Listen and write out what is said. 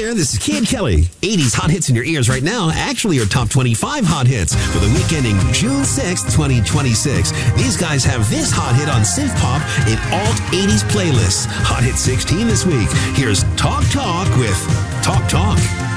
there, this is Kid Kelly. 80s hot hits in your ears right now actually are top 25 hot hits for the week ending June 6th, 2026. These guys have this hot hit on synth pop in alt 80s playlists. Hot hit 16 this week. Here's Talk Talk with Talk Talk.